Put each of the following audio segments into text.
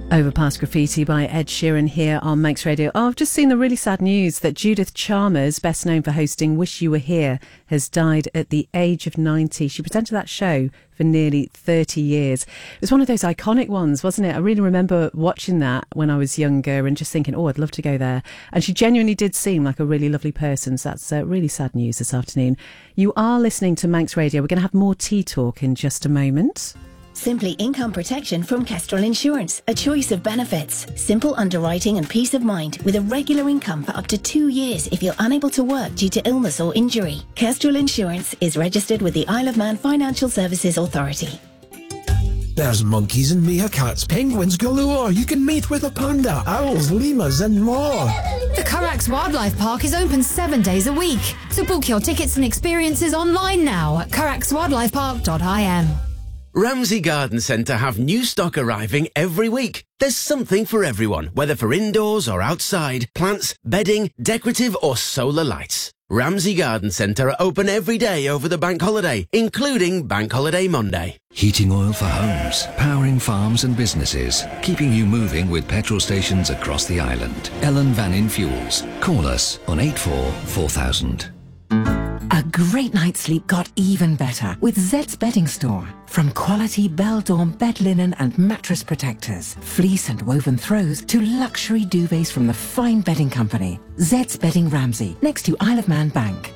Overpass Graffiti by Ed Sheeran here on Manx Radio. Oh, I've just seen the really sad news that Judith Chalmers, best known for hosting Wish You Were Here, has died at the age of 90. She presented that show for nearly 30 years. It was one of those iconic ones, wasn't it? I really remember watching that when I was younger and just thinking, oh, I'd love to go there. And she genuinely did seem like a really lovely person. So that's really sad news this afternoon. You are listening to Manx Radio. We're going to have more tea talk in just a moment. Simply income protection from Kestrel Insurance. A choice of benefits. Simple underwriting and peace of mind with a regular income for up to 2 years if you're unable to work due to illness or injury. Kestrel Insurance is registered with the Isle of Man Financial Services Authority. There's monkeys and meerkats, penguins galore. You can meet with a panda, owls, lemurs and more. The Currax Wildlife Park is open 7 days a week. So book your tickets and experiences online now at curraxwildlifepark.im. Ramsey Garden Centre have new stock arriving every week. There's something for everyone, whether for indoors or outside, plants, bedding, decorative or solar lights. Ramsey Garden Centre are open every day over the bank holiday, including Bank Holiday Monday. Heating oil for homes, powering farms and businesses, keeping you moving with petrol stations across the island. Ellen Vannin Fuels. Call us on 844000. A great night's sleep got even better with Zed's Bedding Store. From quality Bell-Dorm bed linen and mattress protectors, fleece and woven throws to luxury duvets from the fine bedding company. Zed's Bedding Ramsey, next to Isle of Man Bank.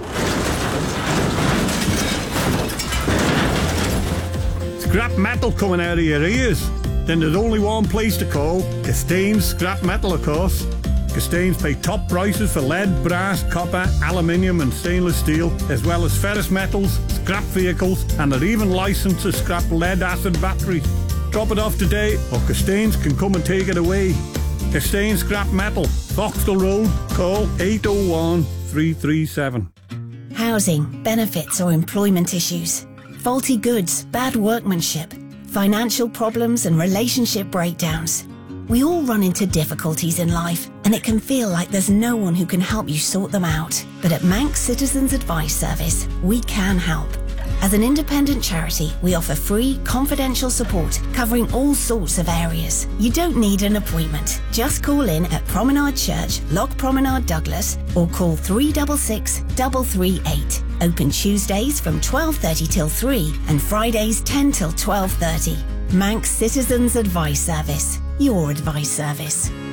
Scrap metal coming out of your ears? Then there's only one place to call. Castains Scrap Metal, of course. Castains pay top prices for lead, brass, copper, aluminium and stainless steel, as well as ferrous metals, scrap vehicles, and are even licensed to scrap lead-acid batteries. Drop it off today, or Castains can come and take it away. Castains Scrap Metal, Foxtel Road, call 801 337. Housing, benefits or employment issues. Faulty goods, bad workmanship. Financial problems and relationship breakdowns. We all run into difficulties in life, and it can feel like there's no one who can help you sort them out. But at Manx Citizens Advice Service, we can help. As an independent charity, we offer free, confidential support covering all sorts of areas. You don't need an appointment. Just call in at Promenade Church, Loch Promenade, Douglas, or call 366 338. Open Tuesdays from 12:30 till 3 and Fridays 10 till 12:30. Manx Citizens Advice Service. Your advice service.